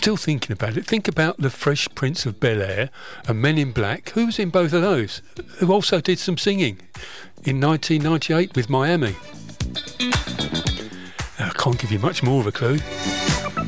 still thinking about it. Think about the Fresh Prince of Bel-Air and Men in Black. Who was in both of those? Who also did some singing in 1998 with Miami. I can't give you much more of a clue.